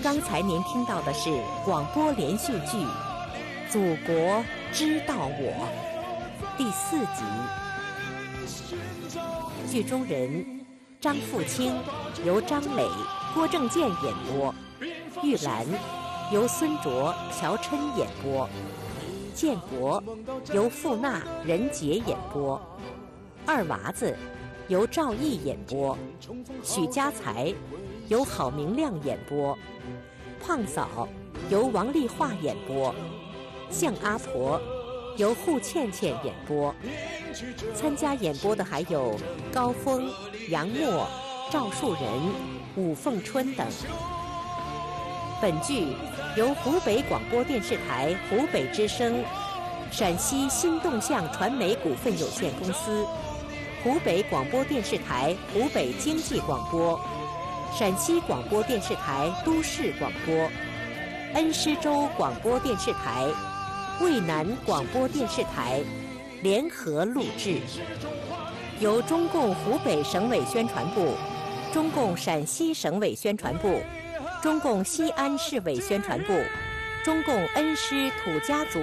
刚才您听到的是广播连续剧《祖国知道我》第4集。剧中人张富清由张磊、郭正健演播，玉兰由孙卓、乔琛演播，建国由傅娜、任杰演播，二娃子由赵毅演播，许家才由郝明亮演播，胖嫂由王丽华演播，向阿婆由户倩倩演播。参加演播的还有高峰、杨默、赵树人、武凤春等。本剧由湖北广播电视台湖北之声、陕西新动向传媒股份有限公司、湖北广播电视台湖北经济广播、陕西广播电视台都市广播、恩施州广播电视台、渭南广播电视台联合录制，由中共湖北省委宣传部、中共陕西省委宣传部、中共西安市委宣传部、中共恩施土家族